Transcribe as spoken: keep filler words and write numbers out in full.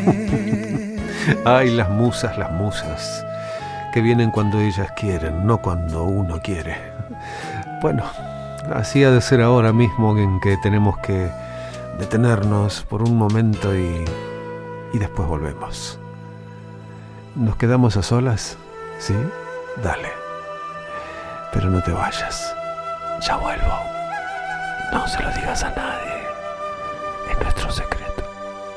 Ay, las musas, las musas, que vienen cuando ellas quieren, no cuando uno quiere. Bueno, así ha de ser ahora mismo, en que tenemos que detenernos por un momento y, y después volvemos. ¿Nos quedamos a solas? ¿Sí? Dale. Pero no te vayas. Ya vuelvo. No se lo digas a nadie. Es nuestro secreto.